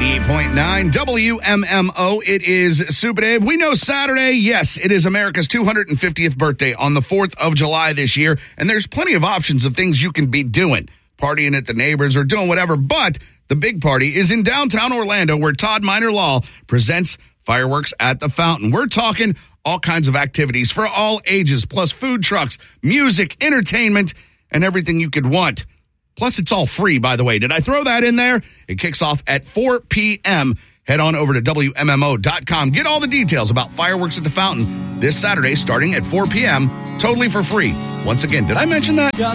98.9 WMMO. It is Super Dave. We know Saturday, yes, it is America's 250th birthday on the 4th of July this year, and there's plenty of options of things you can be doing, partying at the neighbors or doing whatever, but the big party is in downtown Orlando where Todd Minor Law presents Fireworks at the Fountain. We're talking all kinds of activities for all ages, plus food trucks, music, entertainment, and everything you could want. Plus, it's all free, by the way. Did I throw that in there? It kicks off at 4 p.m. Head on over to WMMO.com. Get all the details about Fireworks at the Fountain this Saturday starting at 4 p.m. totally for free. Once again, did I mention that?